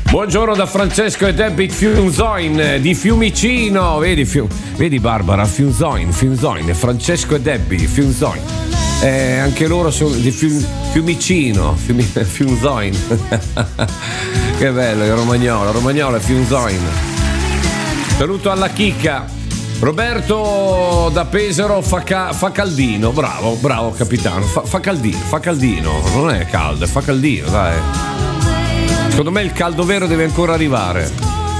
Buongiorno da Francesco e Debbie Fiumzoin di Fiumicino. Vedi Barbara, Fiumzoin, e Francesco e Debbie Fiumzoin. Anche loro sono di Fiumicino, Fiumzoin. Che bello, il romagnolo e Fiumzoin. Saluto alla chicca. Roberto da Pesaro fa caldino, bravo capitano, fa caldino, non è caldo, fa caldino, dai. Secondo me il caldo vero deve ancora arrivare.